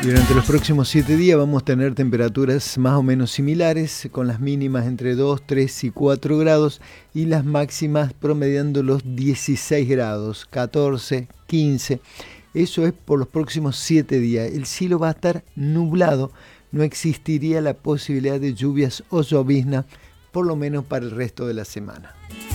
Y durante los próximos 7 días vamos a tener temperaturas más o menos similares, con las mínimas entre 2, 3 y 4 grados y las máximas promediando los 16 grados, 14, 15. Eso es por los próximos 7 días. El cielo va a estar nublado, no existiría la posibilidad de lluvias o lloviznas, por lo menos para el resto de la semana.